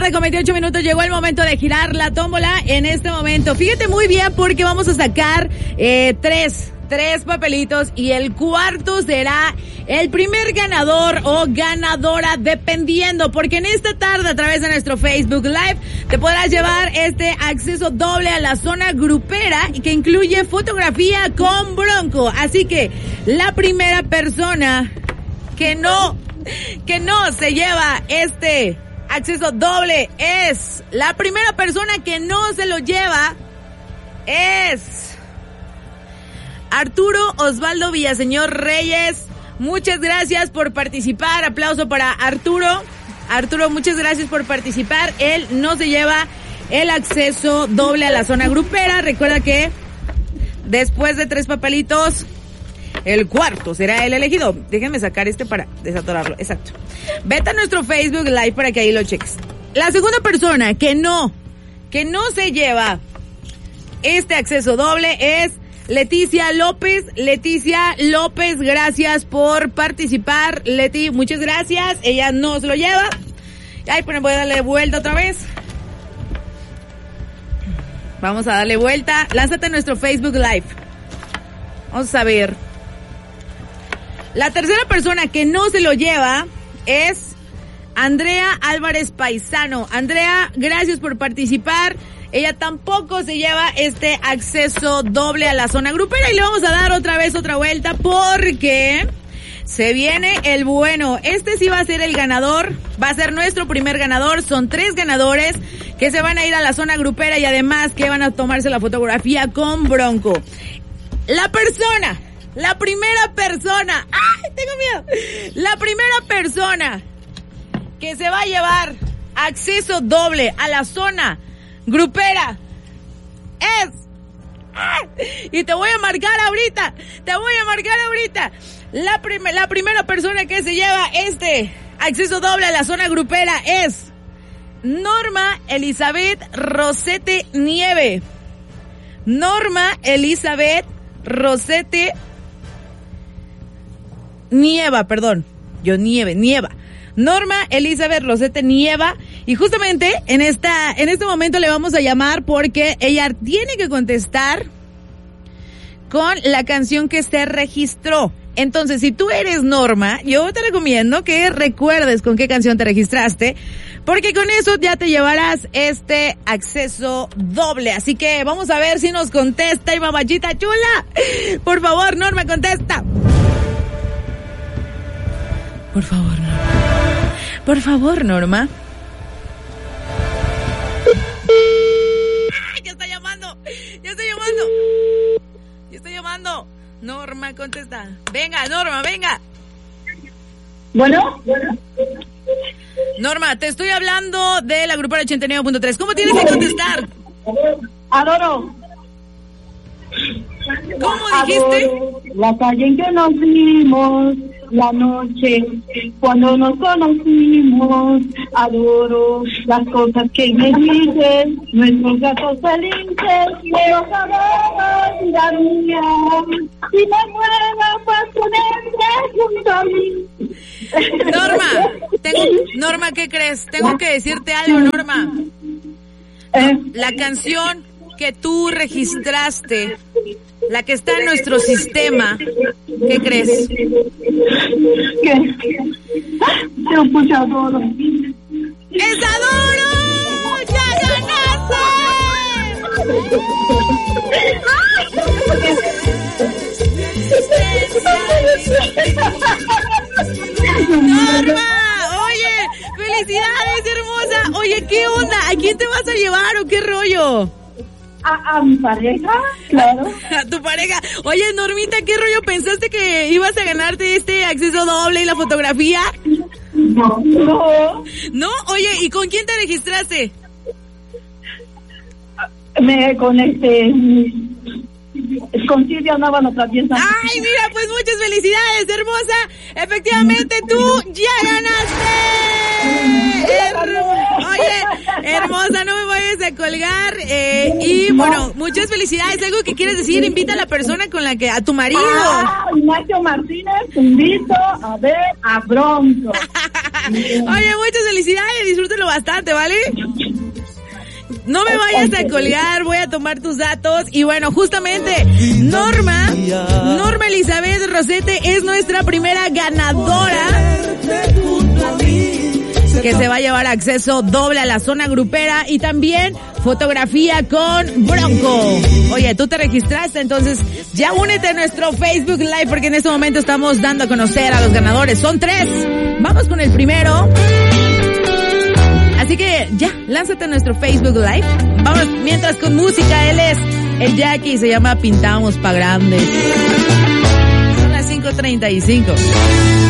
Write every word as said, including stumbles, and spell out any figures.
tarde con veintiocho minutos. Llegó el momento de girar la tómbola en este momento. Fíjate muy bien porque vamos a sacar eh, tres, tres papelitos y el cuarto será el primer ganador o ganadora dependiendo, porque en esta tarde a través de nuestro Facebook Live te podrás llevar este acceso doble a la zona grupera y que incluye fotografía con Bronco. Así que la primera persona que no, que no se lleva este acceso doble es, la primera persona que no se lo lleva es Arturo Osvaldo Villaseñor Reyes. Muchas gracias por participar. Aplauso para Arturo. Arturo, muchas gracias por participar. Él no se lleva el acceso doble a la zona grupera. Recuerda que después de tres papelitos, el cuarto será el elegido. Déjenme sacar este para desatorarlo. Exacto. Vete a nuestro Facebook Live para que ahí lo cheques. La segunda persona que no, que no se lleva este acceso doble es Leticia López. Leticia López, gracias por participar. Leti, muchas gracias. Ella no se lo lleva. Ay, pues voy a darle vuelta otra vez. Vamos a darle vuelta. Lánzate a nuestro Facebook Live. Vamos a ver. La tercera persona que no se lo lleva es Andrea Álvarez Paisano. Andrea, gracias por participar. Ella tampoco se lleva este acceso doble a la zona grupera y le vamos a dar otra vez otra vuelta porque se viene el bueno. Este sí va a ser el ganador, va a ser nuestro primer ganador. Son tres ganadores que se van a ir a la zona grupera y además que van a tomarse la fotografía con Bronco. La persona, la primera persona, ¡ay, tengo miedo! La primera persona que se va a llevar acceso doble a la zona grupera es, y te voy a marcar ahorita, te voy a marcar ahorita, la, prim- la primera persona que se lleva este acceso doble a la zona grupera es Norma Elizabeth Rosete Nieve. Norma Elizabeth Rosete Nieva, perdón, yo Nieve, Nieva. Norma Elizabeth Rosete Nieva, y justamente en esta, en este momento le vamos a llamar porque ella tiene que contestar con la canción que se registró. Entonces, si tú eres Norma, yo te recomiendo que recuerdes con qué canción te registraste, porque con eso ya te llevarás este acceso doble. Así que vamos a ver si nos contesta y mamachita chula. Por favor, Norma, contesta. Por favor, Norma. Por favor, Norma. ¡Ay, ya está llamando! ¡Ya está llamando! ¡Ya está llamando! Norma, contesta. Venga, Norma, venga. Bueno, bueno. Norma, te estoy hablando de la grupera ochenta y nueve punto tres. ¿Cómo tienes que contestar? Adoro. ¿Cómo dijiste? Adoro la calle en que nos vimos, la noche cuando nos conocimos. Adoro las cosas que me dices, nuestros gatos felices, pero adoro la mía. Y me muero para tenerte junto a mí. Norma, tengo, Norma, ¿qué crees? Tengo que decirte algo, Norma. Eh, La canción que tú registraste, la que está en nuestro sistema, ¿qué crees? ¿Qué? Yo pues adoro. ¡Es Adoro! ¡Ya ganaste! ¡Norma! Oye, felicidades, hermosa. Oye, ¿qué onda? ¿A quién te vas a llevar o qué rollo? A, a mi pareja, claro. A tu pareja. Oye, Normita, ¿qué rollo? ¿Pensaste que ibas a ganarte este acceso doble y la fotografía? No, no. ¿No? Oye, ¿y con quién te registraste? Me con este con Silvia Nábano también. Ay, mira, pues muchas felicidades, hermosa. Efectivamente, tú ya ganaste. Her- Oye, hermosa, no me vayas a colgar. Eh, y bueno, muchas felicidades. ¿Algo que quieres decir? Invita a la persona con la que, a tu marido. Ah, Ignacio Martínez, te invito a ver a Bronco. Oye, muchas felicidades, disfrútenlo bastante, ¿vale? No me vayas a colgar, voy a tomar tus datos. Y bueno, justamente, Norma, Norma Elizabeth Rosete es nuestra primera ganadora, que se va a llevar acceso doble a la zona grupera y también fotografía con Bronco. Oye, tú te registraste, entonces ya únete a nuestro Facebook Live porque en este momento estamos dando a conocer a los ganadores. Son tres. Vamos con el primero. Así que ya, lánzate a nuestro Facebook Live. Vamos mientras con música. Él es el Jackie, se llama Pintamos pa' Grandes. Son las cinco treinta y cinco.